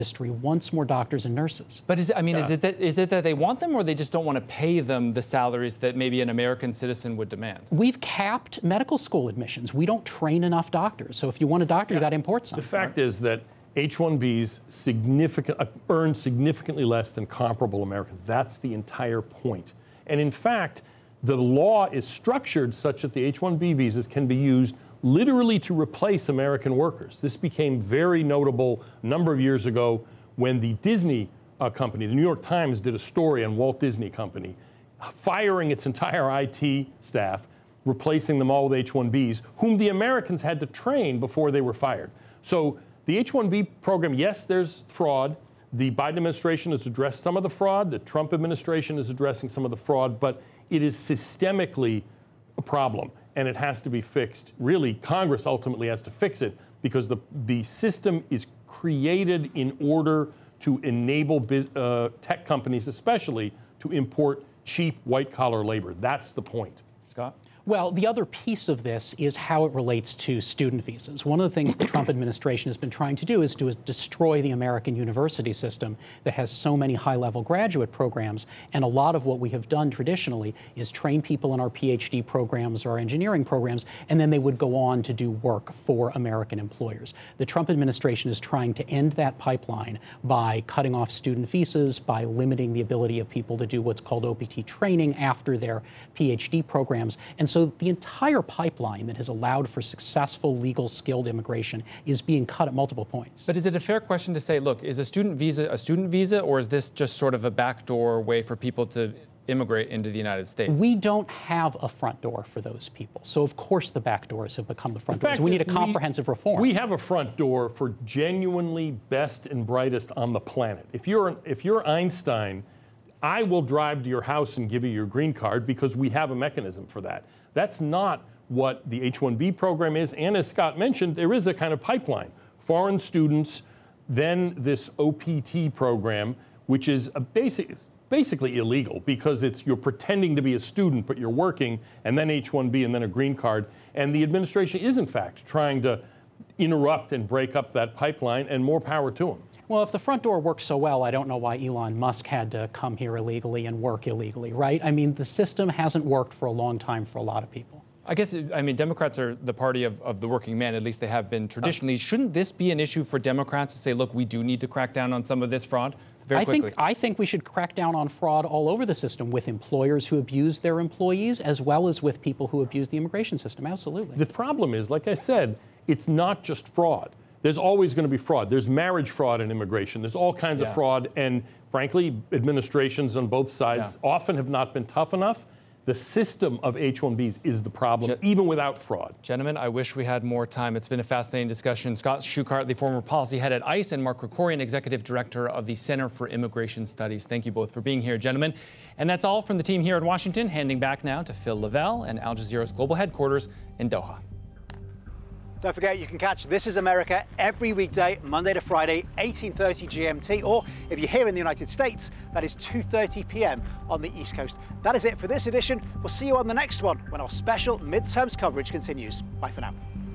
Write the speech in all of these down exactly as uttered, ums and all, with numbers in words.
industry wants more doctors and nurses. But is it, I mean, Yeah. is it that is it that they want them, or they just don't want to pay them the salaries that maybe an American citizen would demand? We've capped medical school admissions. We don't train enough doctors. So if you want a doctor, Yeah. you got to import some. The fact is that H one Bs significant, uh, earn significantly less than comparable Americans. That's the entire point. And in fact, the law is structured such that the H one B visas can be used literally to replace American workers. This became very notable a number of years ago when the Disney uh, company, the New York Times, did a story on Walt Disney Company, firing its entire I T staff, replacing them all with H one Bs, whom the Americans had to train before they were fired. So the H one B program, yes, there's fraud. The Biden administration has addressed some of the fraud. The Trump administration is addressing some of the fraud, but it is systemically a problem, and it has to be fixed. Really, Congress ultimately has to fix it because the, the system is created in order to enable biz, uh, tech companies, especially, to import cheap white-collar labor. That's the point. Scott? Well, the other piece of this is how it relates to student visas. One of the things the Trump administration has been trying to do is to destroy the American university system that has so many high-level graduate programs. And a lot of what we have done traditionally is train people in our PhD programs or our engineering programs, and then they would go on to do work for American employers. The Trump administration is trying to end that pipeline by cutting off student visas, by limiting the ability of people to do what's called O P T training after their PhD programs. And so the entire pipeline that has allowed for successful, legal, skilled immigration is being cut at multiple points. But is it a fair question to say, look, is a student visa a student visa, or is this just sort of a backdoor way for people to immigrate into the United States? We don't have a front door for those people. So, of course, the back doors have become the front The doors. fact We is need a comprehensive we, reform. We have a front door for genuinely best and brightest on the planet. If you're, if you're Einstein, I will drive to your house and give you your green card because we have a mechanism for that. That's not what the H one B program is. And as Scott mentioned, there is a kind of pipeline. Foreign students, then this O P T program, which is a basic, basically illegal because it's you're pretending to be a student, but you're working, and then H one B and then a green card. And the administration is, in fact, trying to interrupt and break up that pipeline, and more power to them. Well, if the front door works so well, I don't know why Elon Musk had to come here illegally and work illegally, right? I mean, the system hasn't worked for a long time for a lot of people. I guess, I mean, Democrats are the party of, of the working man, at least they have been traditionally. Shouldn't this be an issue for Democrats to say, look, we do need to crack down on some of this fraud very I quickly? think, I think we should crack down on fraud all over the system with employers who abuse their employees as well as with people who abuse the immigration system. Absolutely. The problem is, like I said, it's not just fraud. There's always going to be fraud. There's marriage fraud in immigration. There's all kinds Yeah. of fraud. And frankly, administrations on both sides Yeah. often have not been tough enough. The system of H one Bs is the problem, Gen- even without fraud. Gentlemen, I wish we had more time. It's been a fascinating discussion. Scott Schuchart, the former policy head at ICE, and Mark Krikorian, executive director of the Center for Immigration Studies. Thank you both for being here, gentlemen. And that's all from the team here at Washington. Handing back now to Phil Lavelle and Al Jazeera's global headquarters in Doha. Don't forget, you can catch This Is America every weekday, Monday to Friday, eighteen thirty G M T, or if you're here in the United States, that is two thirty p m on the East Coast. That is it for this edition. We'll see you on the next one when our special midterms coverage continues. Bye for now.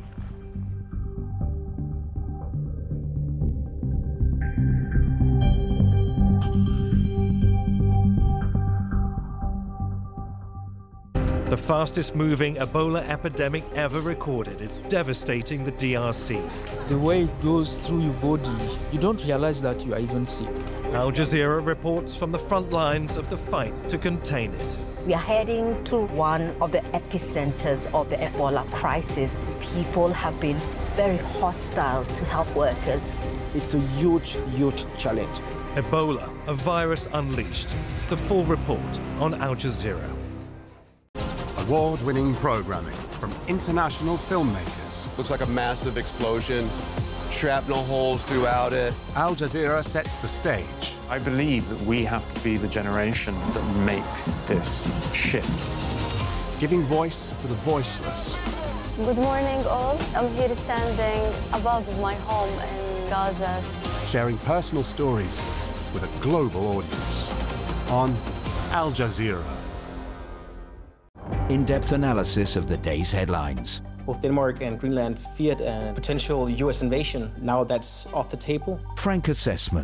The fastest-moving Ebola epidemic ever recorded is devastating the D R C. The way it goes through your body, you don't realize that you are even sick. Al Jazeera reports from the front lines of the fight to contain it. We are heading to one of the epicenters of the Ebola crisis. People have been very hostile to health workers. It's a huge, huge challenge. Ebola, a virus unleashed. The full report on Al Jazeera. Award-winning programming from international filmmakers. Looks like a massive explosion, shrapnel holes throughout it. Al Jazeera sets the stage. I believe that we have to be the generation that makes this shift. Giving voice to the voiceless. Good morning, all. I'm here standing above my home in Gaza. Sharing personal stories with a global audience on Al Jazeera. In-depth analysis of the day's headlines. Both Denmark and Greenland feared a potential U S invasion. Now that's off the table. Frank assessment.